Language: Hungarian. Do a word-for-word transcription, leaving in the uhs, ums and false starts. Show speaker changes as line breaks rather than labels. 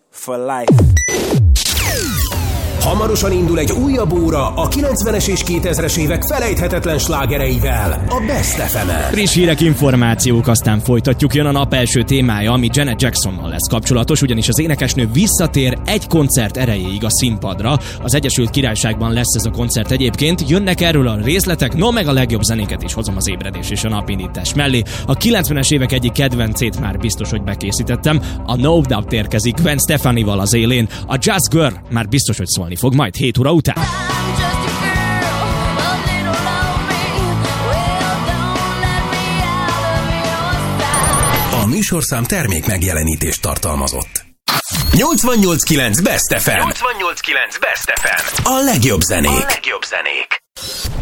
for life.
Hamarosan indul egy újabb óra a kilencvenes és kétezres évek felejthetetlen slágereivel, a Best ef emen.
Friss hírek, információk, aztán folytatjuk. Jön a nap első témája, ami Janet Jacksonnal lesz kapcsolatos, ugyanis az énekesnő visszatér egy koncert erejéig a színpadra. Az Egyesült Királyságban lesz ez a koncert egyébként. Jönnek erről a részletek, no meg a legjobb zenéket is hozom az ébredés és a napindítás mellé. A kilencvenes évek egyik kedvencét már biztos, hogy bekészítettem. A No Doubt érkezik Gwen Stefanival az élén. A Just Girl már biztos, hogy szólni fog majd hét óra után.
A műsorszám termék megjelenítést tartalmazott. nyolcvannyolc kilenc Best ef em.
nyolcvannyolc kilenc Best ef em.
A legjobb zenék.
A legjobb zenék.